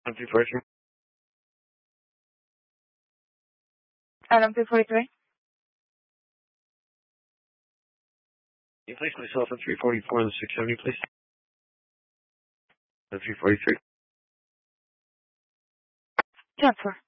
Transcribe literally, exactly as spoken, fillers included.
M two forty-three. At M two forty-three. Can you place myself at three forty-four and six seventy, please? At three forty-three. Transfer.